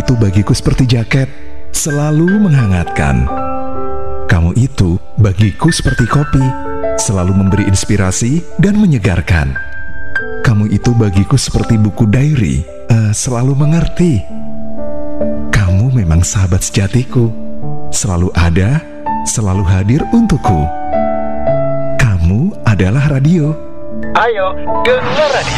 itu bagiku seperti jaket, selalu menghangatkan. Kamu itu bagiku seperti kopi, selalu memberi inspirasi dan menyegarkan. Kamu itu bagiku seperti buku diary, selalu mengerti. Kamu memang sahabat sejatiku, selalu ada, selalu hadir untukku. Kamu adalah radio. Ayo, dengar radio.